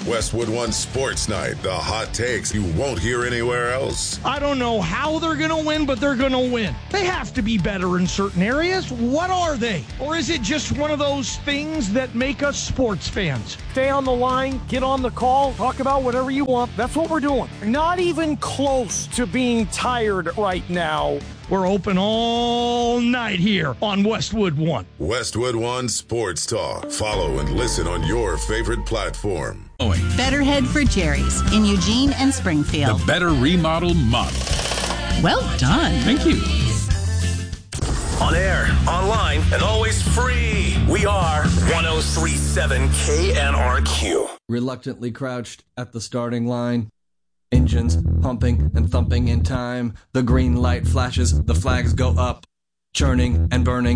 Westwood One Sports Night, the hot takes you won't hear anywhere else. I don't know how they're going to win, but they're going to win. They have to be better in certain areas. What are they? Or is it just one of those things that make us sports fans? Stay on the line, get on the call, talk about whatever you want. That's what we're doing. Not even close to being tired right now. We're open all night here on Westwood One. Westwood One Sports Talk. Follow and listen on your favorite platform. Better head for Jerry's in Eugene and Springfield. The better remodel model. Well done. Thank you. On air, online, and always free. We are 1037 KNRQ. Reluctantly crouched at the starting line. Engines pumping and thumping in time. The green light flashes, the flags go up. Churning and burning.